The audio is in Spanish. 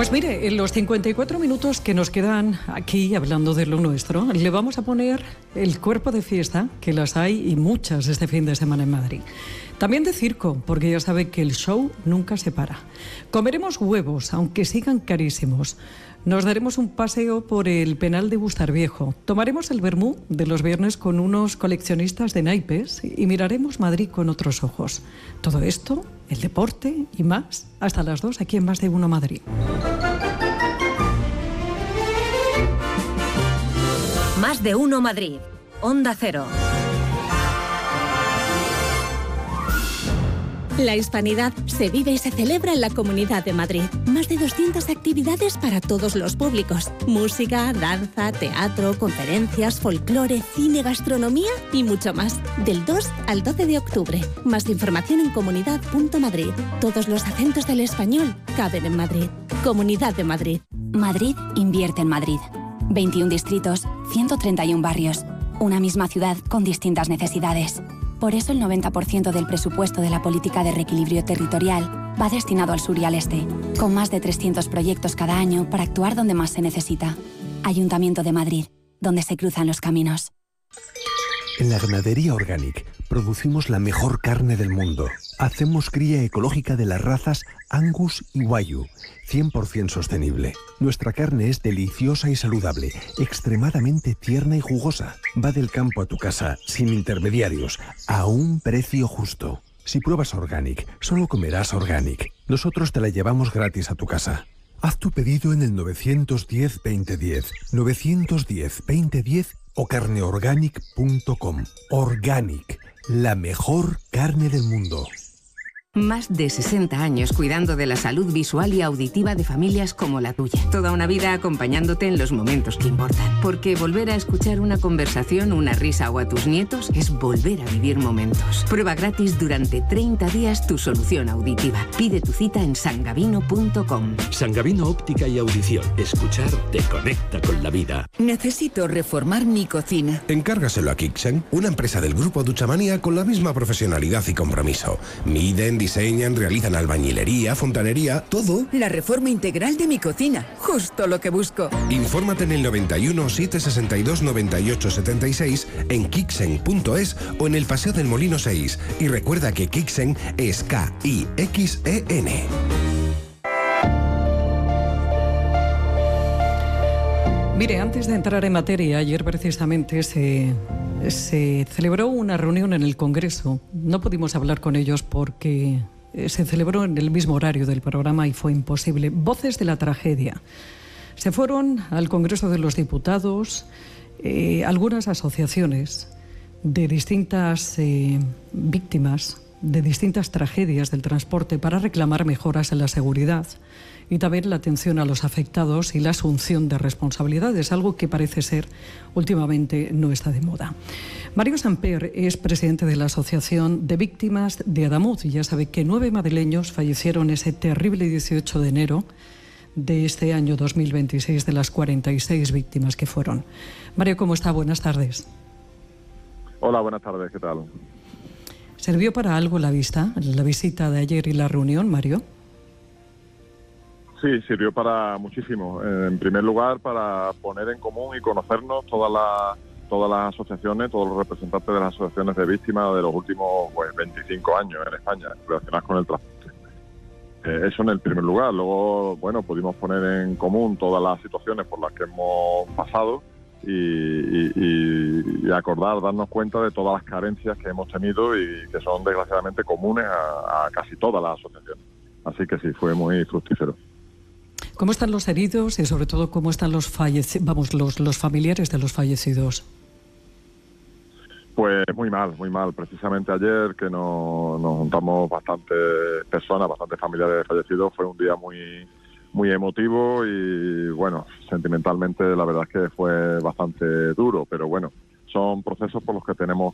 Pues mire, en los 54 minutos que nos quedan aquí hablando de lo nuestro, le vamos a poner el cuerpo de fiesta, que las hay y muchas este fin de semana en Madrid. También de circo, porque ya sabe que el show nunca se para. Comeremos huevos, aunque sigan carísimos. Nos daremos un paseo por el Penal de Bustarviejo. Tomaremos el vermú de los viernes con unos coleccionistas de naipes y miraremos Madrid con otros ojos. Todo esto, el deporte y más, hasta las 2 aquí en Más de Uno Madrid. Más de Uno Madrid. Onda Cero. La hispanidad se vive y se celebra en la Comunidad de Madrid. Más de 200 actividades para todos los públicos. Música, danza, teatro, conferencias, folclore, cine, gastronomía y mucho más. Del 2 al 12 de octubre. Más información en comunidad.madrid. Todos los acentos del español caben en Madrid. Comunidad de Madrid. Madrid invierte en Madrid. 21 distritos, 131 barrios. Una misma ciudad con distintas necesidades. Por eso el 90% del presupuesto de la política de reequilibrio territorial va destinado al sur y al este, con más de 300 proyectos cada año para actuar donde más se necesita. Ayuntamiento de Madrid, donde se cruzan los caminos. En la ganadería Organic producimos la mejor carne del mundo. Hacemos cría ecológica de las razas Angus y Wagyu, 100% sostenible. Nuestra carne es deliciosa y saludable, extremadamente tierna y jugosa. Va del campo a tu casa, sin intermediarios, a un precio justo. Si pruebas Organic, solo comerás Organic. Nosotros te la llevamos gratis a tu casa. Haz tu pedido en el 910-2010, 910-2010 o carneorganic.com. Organic, la mejor carne del mundo. Más de 60 años cuidando de la salud visual y auditiva de familias como la tuya. Toda una vida acompañándote en los momentos que importan. Porque volver a escuchar una conversación, una risa o a tus nietos es volver a vivir momentos. Prueba gratis durante 30 días tu solución auditiva. Pide tu cita en sangavino.com. Sangavino Óptica y Audición. Escuchar te conecta con la vida. Necesito reformar mi cocina. Encárgaselo a Kixen, una empresa del grupo Duchamanía con la misma profesionalidad y compromiso. Miden, diseñan, realizan albañilería, fontanería, todo. La reforma integral de mi cocina, justo lo que busco. Infórmate en el 91 762 98 76 en kixen.es o en el Paseo del Molino 6. Y recuerda que Kixen es K-I-X-E-N. Mire, antes de entrar en materia, ayer precisamente se celebró una reunión en el Congreso. No pudimos hablar con ellos porque se celebró en el mismo horario del programa y fue imposible. Voces de la tragedia. Se fueron al Congreso de los Diputados algunas asociaciones de distintas víctimas de distintas tragedias del transporte para reclamar mejoras en la seguridad y también la atención a los afectados y la asunción de responsabilidades, algo que parece ser últimamente no está de moda. Mario Samper es presidente de la Asociación de Víctimas de Adamuz y ya sabe que 9 madrileños fallecieron ese terrible 18 de enero de este año 2026 de las 46 víctimas que fueron. Mario, ¿cómo está? Buenas tardes. Hola, buenas tardes, ¿qué tal? ¿Sirvió para algo la visita de ayer y la reunión, Mario? Sí, sirvió para muchísimo. En primer lugar, para poner en común y conocernos todas las asociaciones, todos los representantes de las asociaciones de víctimas de los últimos 25 años en España relacionadas con el transporte. Eso en el primer lugar. Luego, bueno, pudimos poner en común todas las situaciones por las que hemos pasado y acordar, darnos cuenta de todas las carencias que hemos tenido y que son desgraciadamente comunes a casi todas las asociaciones. Así que sí, fue muy fructífero. ¿Cómo están los heridos y sobre todo cómo están los familiares de los fallecidos? Pues muy mal. Precisamente ayer que nos juntamos bastantes personas, bastantes familiares de fallecidos, fue un día muy emotivo y bueno, sentimentalmente la verdad es que fue bastante duro, pero bueno, son procesos por los que tenemos